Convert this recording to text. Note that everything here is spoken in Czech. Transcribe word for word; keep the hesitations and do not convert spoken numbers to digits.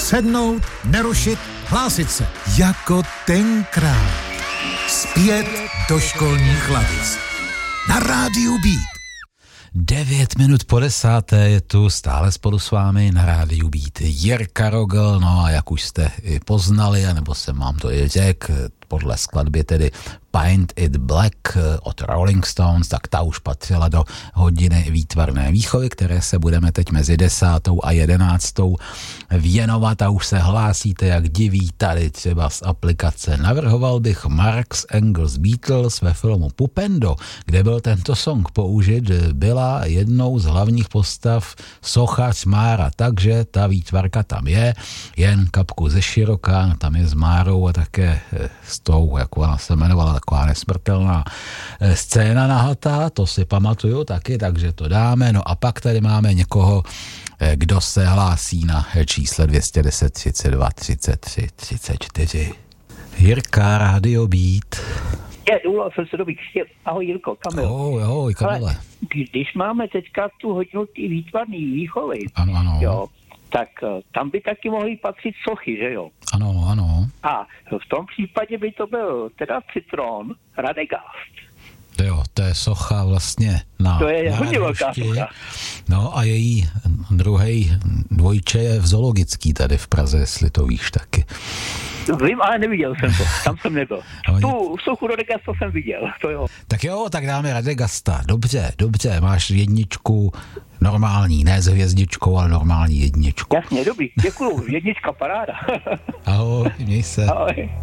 Sednout, nerušit, hlásit se. Jako tenkrát. Zpět do školních lavic. Na rádiu Beat. Devět minut po desáté je tu stále spolu s vámi na rádiu Beat Jirka Rogl, no a jak už jste i poznali, anebo jsem vám to i řekl, podle skladby tedy Paint It Black od Rolling Stones, tak ta už patřila do hodiny výtvarné výchovy, které se budeme teď mezi desátou a jedenáctou věnovat a už se hlásíte jak diví tady třeba z aplikace. Navrhoval bych Marx Engels Beatles ve filmu Pupendo, kde byl tento song použit, byla jednou z hlavních postav sochař Mára, takže ta výtvarka tam je, jen kapku ze široká, tam je s Márou a také s tou, jak ona se jmenovala, taková nesmrtelná scéna nahatá, to si pamatuju taky, takže to dáme. No a pak tady máme někoho, kdo se hlásí na čísle dvě stě deset, třicet dva, třicet tři, třicet čtyři. Jirka, Radio Beat. Je, dovolal jsem se do výkřtě. Ahoj Jirko, Kamil. Ahoj, ahoj, Kamile. Když máme teďka tu hodinu té výtvarný výchovy, ano, ano. Jo, tak tam by taky mohly patřit sochy, že jo? Ano, ano. A v tom případě by to byl teda Citron Radegast. Jo, to je socha vlastně na To je hodně velká socha. No a její druhý dvojče je v zoologický tady v Praze, jestli to víš taky. Vím, ale neviděl jsem to, tam jsem nebyl. No, tu sochu Radegasta jsem viděl, to jo. Tak jo, tak dáme Radegasta. Dobře, dobře, máš jedničku normální, ne s hvězdičkou, ale normální jedničku. Jasně, dobrý, děkuju, jednička paráda. Ahoj, měj se. Ahoj.